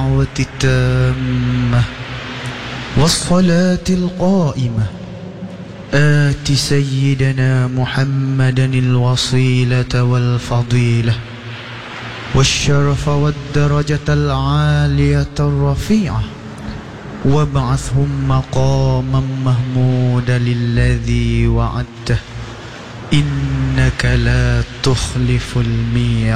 الدعوة التامة والصلاة القائمة آت سيدنا محمدا الوصيلة والفضيلة والشرف والدرجة العالية الرفيعة وابعثهم مقاما محمودا الذي وعدته إنك لا تخلف الميعاد.